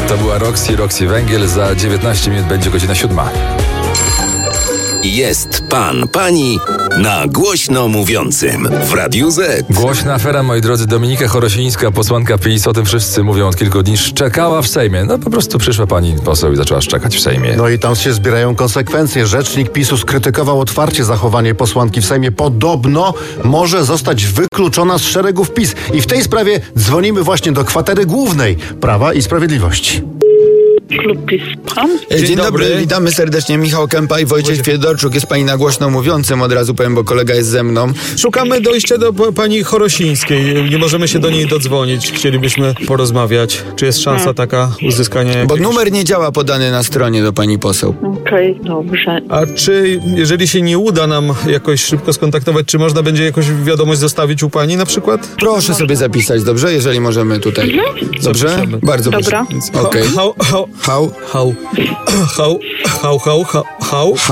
To była Roxy Węgiel. Za 19 minut będzie godzina 7. Jest pan, pani na głośno mówiącym w Radiu Z. Głośna afera, moi drodzy. Dominika Chorosińska, posłanka PiS, o tym wszyscy mówią od kilku dni, szczekała w Sejmie. No po prostu przyszła pani poseł i zaczęła szczekać w Sejmie. No i tam się zbierają konsekwencje. Rzecznik PiS-u skrytykował otwarcie zachowanie posłanki w Sejmie. Podobno może zostać wykluczona z szeregów PiS. I w tej sprawie dzwonimy właśnie do kwatery głównej Prawa i Sprawiedliwości. Klub PiS. Dzień dobry, witamy serdecznie. Michał Kępa i Wojciech Fiedorczuk. Jest pani na głośno mówiącym, od razu powiem, bo kolega jest ze mną. Szukamy dojścia do pani Chorosińskiej. Nie możemy się do niej dodzwonić. Chcielibyśmy porozmawiać. Czy jest szansa taka uzyskania jakiegoś... Bo numer nie działa podany na stronie do pani poseł. Okej, dobrze. A czy, jeżeli się nie uda nam jakoś szybko skontaktować, czy można będzie jakąś wiadomość zostawić u pani na przykład? Proszę sobie zapisać, dobrze? Jeżeli możemy tutaj. Dobrze? Zapiszemy. Bardzo proszę. Dobra. Okej. How?